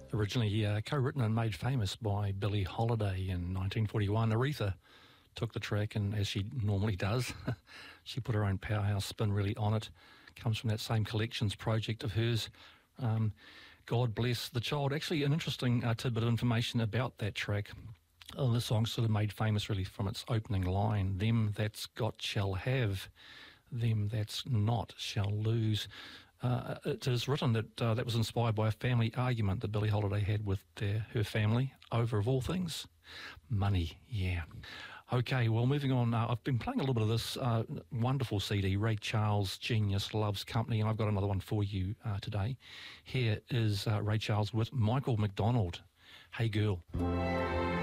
Originally co-written and made famous by Billie Holiday in 1941, Aretha took the track, and as she normally does, she put her own powerhouse spin really on it. Comes from that same collections project of hers, God Bless the Child. Actually, an interesting tidbit of information about that track. The song sort of made famous really from its opening line, "Them that's got shall have, them that's not shall lose." It is written that that was inspired by a family argument that Billie Holiday had with her family over, of all things, money. Yeah. Okay, well, moving on. I've been playing a little bit of this wonderful CD, Ray Charles, Genius Loves Company, and I've got another one for you today. Here is Ray Charles with Michael McDonald, Hey Girl.